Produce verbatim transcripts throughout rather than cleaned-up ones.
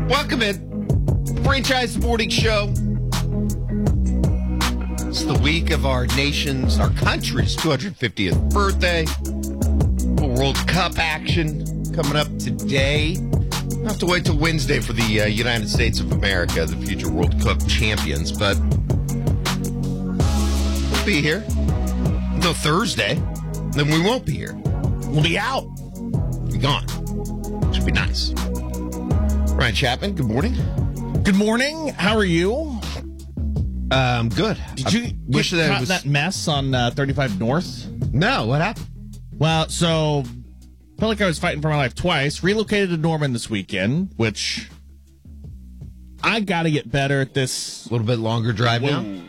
Welcome in. Franchise Morning Show. It's the week of our nation's, our country's two hundred fiftieth birthday. World Cup action coming up today. We'll have to wait till Wednesday for the uh, United States of America, the future World Cup champions, but we'll be here until Thursday. Then we won't be here. We'll be out. We'll be gone. Should be nice. Ryan Chapman, good morning. Good morning. How are you? Um, good. Did you I get wish that caught it was that mess on uh, thirty-five North? No, what happened? Well, so felt like I was fighting for my life twice. Relocated to Norman this weekend, which I got to get better at this. A little bit longer drive now. Whoa.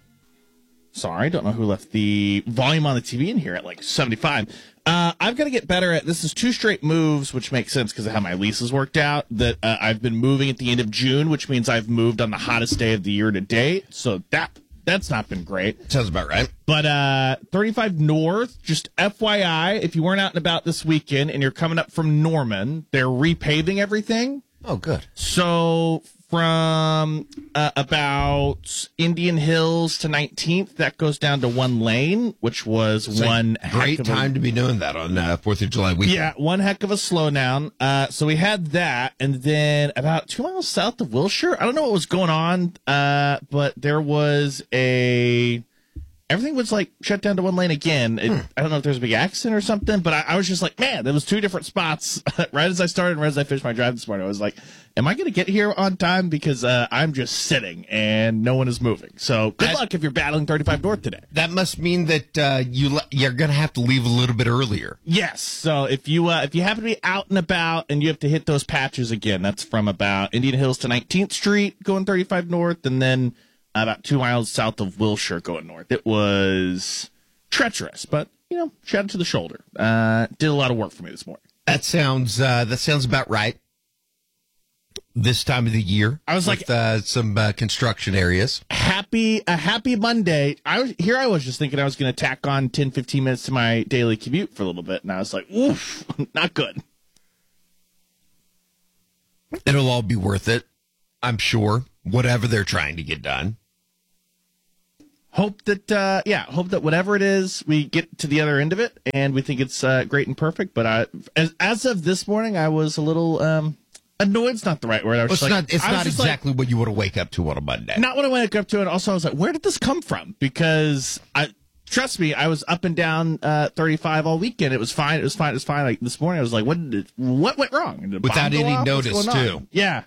Sorry, don't know who left the volume on the T V in here at like seventy-five. Uh, I've got to get better at this. Is two straight moves, which makes sense because of how my leases worked out. That uh, I've been moving at the end of June, which means I've moved on the hottest day of the year to date. So that that's not been great. Sounds about right. But uh, thirty-five North, just F Y I, if you weren't out and about this weekend and you're coming up from Norman, they're repaving everything. Oh, good. So from uh, about Indian Hills to nineteenth, that goes down to one lane, which was It's one a great heck of time a, to be doing that on uh, fourth of July weekend. yeah, one heck of a slowdown. Uh, so we had that, and then about two miles south of Wilshire, I don't know what was going on, uh, but there was a... Everything was like shut down to one lane again. It, hmm. I don't know if there's a big accident or something, but I, I was just like, man, there was two different spots right as I started and right as I finished my drive this morning. I was like, am I going to get here on time? Because uh, I'm just sitting and no one is moving. So good that, luck if you're battling thirty-five North today. That must mean that uh, you, you're going to have to leave a little bit earlier. Yes. So if you uh, if you happen to be out and about and you have to hit those patches again, that's from about Indian Hills to nineteenth Street going thirty-five North, and then about two miles south of Wilshire going north. It was treacherous, but, you know, shout out to the shoulder. Uh, did a lot of work for me this morning. That sounds uh, that sounds about right. This time of the year. I was with, like, uh, some uh, construction areas. Happy, a happy Monday. I was Here I was just thinking I was going to tack on ten, fifteen minutes to my daily commute for a little bit, and I was like, oof, not good. It'll all be worth it, I'm sure, whatever they're trying to get done. Hope that, uh, yeah, hope that whatever it is, we get to the other end of it, and we think it's uh, great and perfect. But I, as, as of this morning, I was a little um, annoyed's not the right word. I was well, it's like, not, it's not exactly like, what you want to wake up to on a Monday. Not what I wake up to, and also I was like, where did this come from? Because I trust me, I was up and down uh, thirty-five all weekend. It was fine. It was fine. It was fine. Like this morning, I was like, what did it, what went wrong? Did the Without bomb go any off? notice, too. Yeah.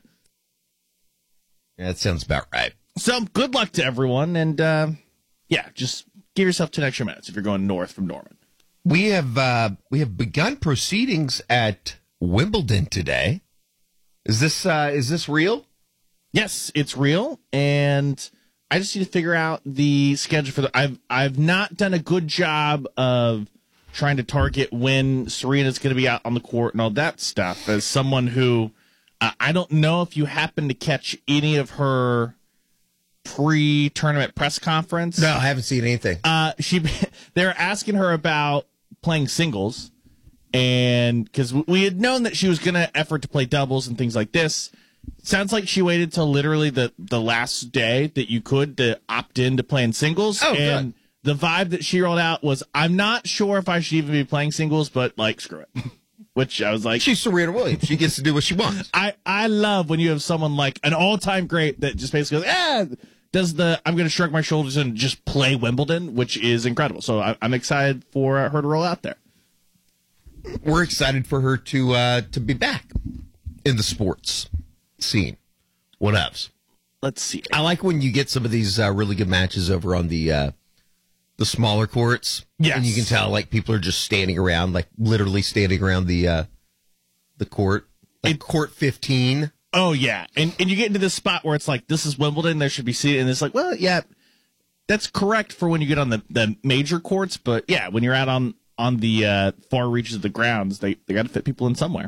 Yeah, that sounds about right. So good luck to everyone, and uh, yeah, just give yourself ten extra minutes if you're going north from Norman. We have uh, we have begun proceedings at Wimbledon today. Is this uh, is this real? Yes, it's real, and I just need to figure out the schedule for the. I've I've not done a good job of trying to target when Serena's going to be out on the court and all that stuff. As someone who uh, I don't know if you happen to catch any of her pre-tournament press conference. No, I haven't seen anything. Uh, she they're asking her about playing singles, and because we had known that she was going to effort to play doubles and things like this. Sounds like she waited till literally the, the last day that you could to opt in to playing singles. Oh, and good. The vibe that she rolled out was, I'm not sure if I should even be playing singles, but like, screw it. Which I was like, she's Serena Williams. She gets to do what she wants. I, I love when you have someone like an all-time great that just basically goes, eh, does the, I'm going to shrug my shoulders and just play Wimbledon, which is incredible. So I, I'm excited for her to roll out there. We're excited for her to uh, to be back in the sports scene. What else? Let's see. I like when you get some of these uh, really good matches over on the uh, the smaller courts. Yes. And you can tell like people are just standing around, like literally standing around the uh, the court, like it, court fifteen. Oh yeah, and and you get into this spot where it's like, this is Wimbledon, there should be seated, and it's like, well, yeah, that's correct for when you get on the, the major courts, but yeah, when you're out on on the uh, far reaches of the grounds, they they got to fit people in somewhere.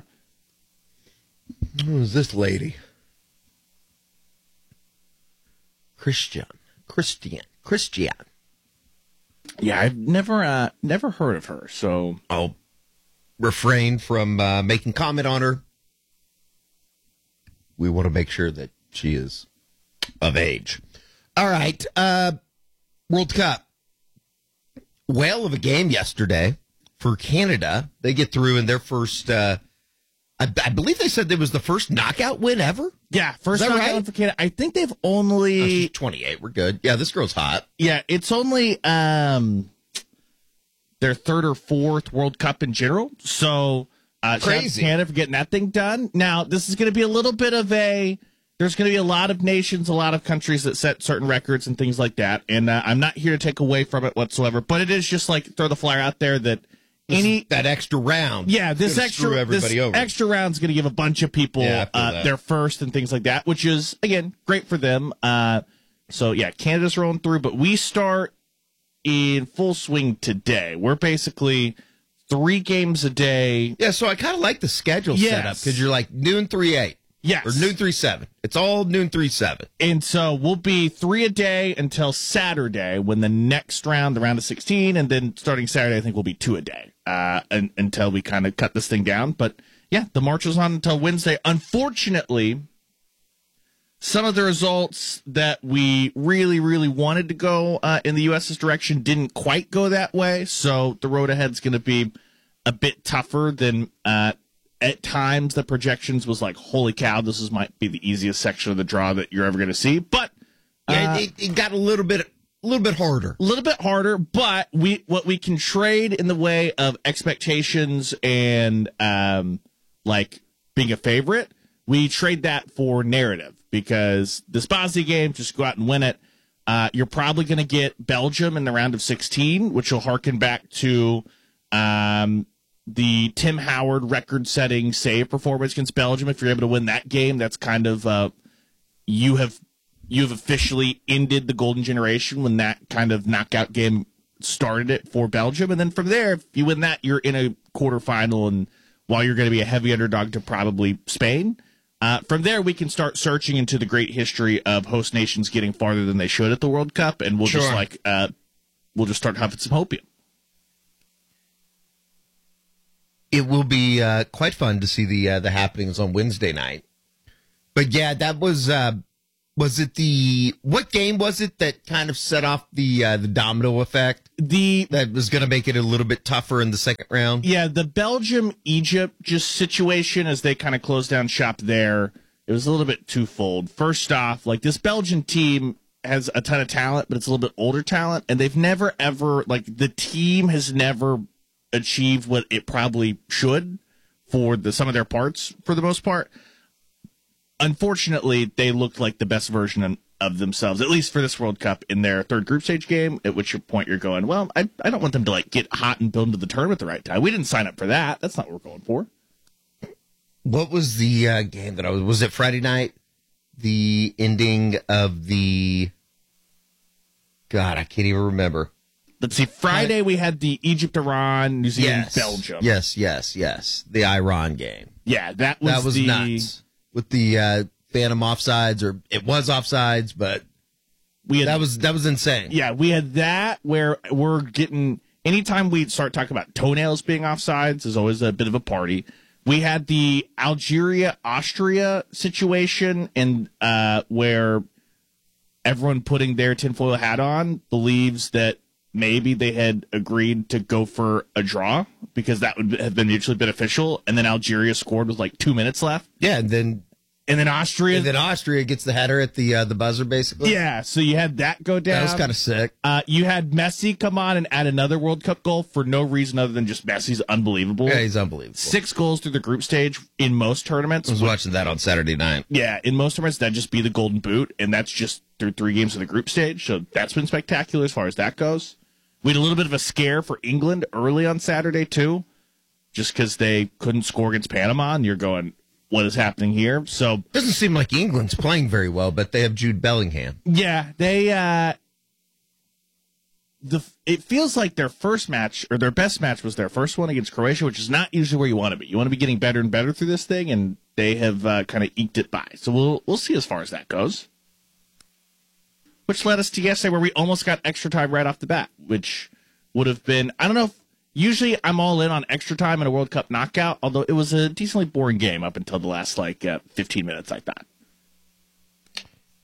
Who's this lady? Christian, Christian, Christian. Yeah, I've never uh, never heard of her, so I'll refrain from uh, making comment on her. we want to make sure that she is of age. All right. Uh, World Cup. Whale of a game yesterday for Canada. They get through in their first, uh, I, I believe they said it was the first knockout win ever. Yeah, first knockout right? win for Canada. I think they've only... Oh, she's twenty-eight. We're good. Yeah, this girl's hot. Yeah, it's only um, their third or fourth World Cup in general. So, uh, shout out to Crazy. Canada for getting that thing done. Now, this is going to be a little bit of a... There's going to be a lot of nations, a lot of countries that set certain records and things like that. And uh, I'm not here to take away from it whatsoever. But it is just like throw the flyer out there that any... That extra round. Yeah, this Gonna extra screw everybody this over. extra round's going to give a bunch of people Yeah, I feel uh, that. their first and things like that, which is, again, great for them. Uh, so, yeah, Canada's rolling through. But we start in full swing today. We're basically three games a day. Yeah, so I kind of like the schedule Yes. setup because you're like noon three eight. Yes. Or noon three seven. It's all noon three seven. And so we'll be three a day until Saturday when the next round, the round of sixteen, and then starting Saturday, I think we'll be two a day uh, and, until we kind of cut this thing down. But yeah, the march is on until Wednesday. Unfortunately, some of the results that we really, really wanted to go uh, in the U S's direction didn't quite go that way. So the road ahead is going to be a bit tougher than uh, at times the projections was like, holy cow, this is might be the easiest section of the draw that you're ever going to see. But Yeah, uh, it, it got a little bit, a little bit harder. a little bit harder, but we what we can trade in the way of expectations and um, like being a favorite, we trade that for narrative because the Spazzy game, just go out and win it. Uh, you're probably going to get Belgium in the round of sixteen, which will harken back to um, the Tim Howard record-setting save performance against Belgium. If you're able to win that game, that's kind of uh, you have you have officially ended the golden generation when that kind of knockout game started it for Belgium. And then from there, if you win that, you're in a quarterfinal, and while you're going to be a heavy underdog to probably Spain, uh, from there we can start searching into the great history of host nations getting farther than they should at the World Cup, and we'll Sure. just like uh, we'll just start huffing some hopium. It will be uh, quite fun to see the uh, the happenings on Wednesday night. But yeah, that was uh, was it the what game was it that kind of set off the uh, the domino effect The that was going to make it a little bit tougher in the second round? Yeah, the Belgium-Egypt just situation as they kind of closed down shop there, it was a little bit twofold. First off, like this Belgian team has a ton of talent, but it's a little bit older talent, and they've never ever, like the team has never achieved what it probably should for the some of their parts for the most part. Unfortunately, they looked like the best version of themselves, at least for this World Cup, in their third group stage game, at which point you're going, well, I, I don't want them to like get hot and build into the tournament at the right time. We didn't sign up for that. That's not what we're going for. What was the uh, game that I was? Was it Friday night? The ending of the. God, I can't even remember. Let's see. Friday we had the Egypt, Iran, New Zealand, Yes, Belgium. Yes, yes, yes. The Iran game. Yeah, that was, That was the nuts with the uh, phantom offsides, or it was offsides, but we had that was that was insane. yeah we had that where we're getting anytime we start talking about toenails being offsides is always a bit of a party. We had the Algeria Austria situation, and uh, where everyone putting their tinfoil hat on believes that maybe they had agreed to go for a draw because that would have been mutually beneficial, and then Algeria scored with like two minutes left, Yeah, and then and then Austria. and then Austria gets the header at the uh, the buzzer, basically. yeah, so you had that go down. that was kind of sick. Uh, you had Messi come on and add another World Cup goal for no reason other than just Messi's unbelievable. Yeah, he's unbelievable. Six goals through the group stage in most tournaments. I was watching that on Saturday night. Yeah, in most tournaments, that'd just be the golden boot, and that's just through three games of the group stage. So that's been spectacular as far as that goes. We had a little bit of a scare for England early on Saturday, too, just because they couldn't score against Panama, and you're going, what is happening here? So, Doesn't seem like England's playing very well, but they have Jude Bellingham. yeah, they, uh, the it feels like their first match, or their best match was their first one against Croatia, which is not usually where you want to be. You want to be getting better and better through this thing, and they have uh, kind of eked it by. So we'll we'll see as far as that goes. Which led us to yesterday where we almost got extra time right off the bat, which would have been, I don't know if, usually I'm all in on extra time in a World Cup knockout, although it was a decently boring game up until the last, like, uh, fifteen minutes, I thought.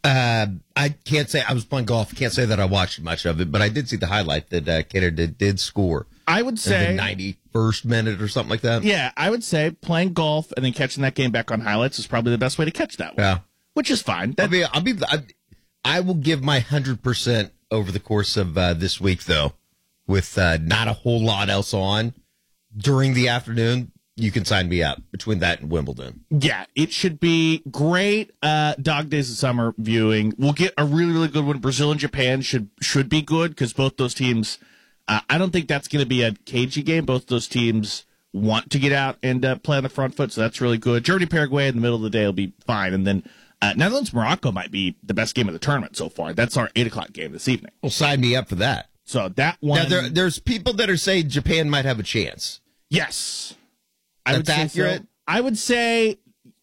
Uh, I can't say I was playing golf. Can't say that I watched much of it, but I did see the highlight that uh, Canada did, did score. I would say in the ninety-first minute or something like that. Yeah, I would say playing golf and then catching that game back on highlights is probably the best way to catch that one. Yeah, which is fine. I'll be, I'll be, I, I will give my hundred percent over the course of uh, this week, though, with uh, not a whole lot else on during the afternoon. You can sign me up between that and Wimbledon. Yeah, it should be great. Uh, Dog Days of Summer viewing. We'll get a really, really good one. Brazil and Japan should should be good because both those teams. Uh, I don't think that's going to be a cagey game. Both those teams want to get out and uh, play on the front foot, so that's really good. Germany, Paraguay in the middle of the day will be fine, and then uh, Netherlands, Morocco might be the best game of the tournament so far. That's our eight o'clock game this evening. Well, sign me up for that. So that one. Now, there, there's people that are saying Japan might have a chance. Yes. I That's would say accurate. So. I would say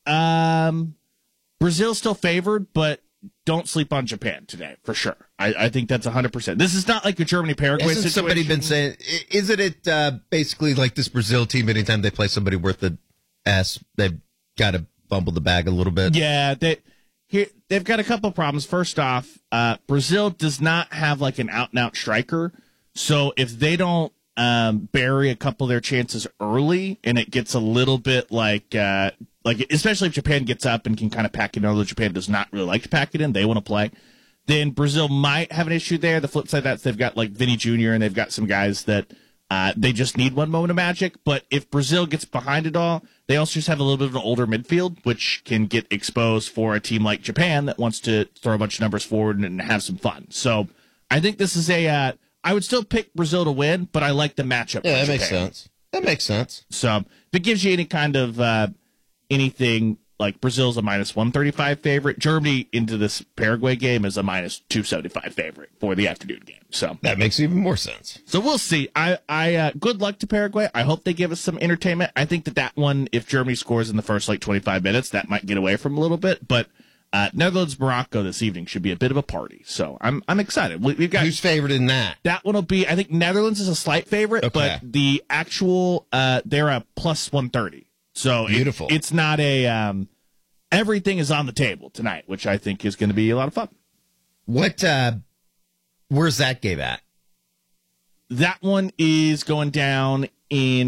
um, Brazil's still favored, but don't sleep on Japan today for sure. I, I think that's one hundred percent. This is not like a Germany Paraguay Hasn't situation. somebody been saying, i- isn't it uh, basically like this Brazil team, anytime they play somebody worth the ass, they've got to fumble the bag a little bit? Yeah, they, here, they've got a couple problems. First off, uh, Brazil does not have like an out-and-out striker. So if they don't um, bury a couple of their chances early and it gets a little bit like, uh, like especially if Japan gets up and can kind of pack it in, although Japan does not really like to pack it in, they want to play, then Brazil might have an issue there. The flip side of that is they've got like Vinny Junior and they've got some guys that uh, they just need one moment of magic. But if Brazil gets behind it all, they also just have a little bit of an older midfield, which can get exposed for a team like Japan that wants to throw a bunch of numbers forward and have some fun. So I think this is a, uh, I would still pick Brazil to win, but I like the matchup. Yeah, that for makes Japan. sense. That makes sense. So if it gives you any kind of uh, anything, like Brazil's a minus one thirty-five favorite, Germany into this Paraguay game is a minus two seventy-five favorite for the afternoon game. So That makes even more sense. so we'll see. I, I uh, good luck to Paraguay. I hope they give us some entertainment. I think that that one, if Germany scores in the first like twenty-five minutes, that might get away from a little bit. But uh, Netherlands Morocco this evening should be a bit of a party. So I'm I'm excited. We, we've got Who's favored in that? that one will be. I think Netherlands is a slight favorite, Okay. but the actual uh, they're a plus one thirty. So it- Beautiful. it's not a. Um, everything is on the table tonight, which I think is going to be a lot of fun. What? Uh, where's that game at? That one is going down in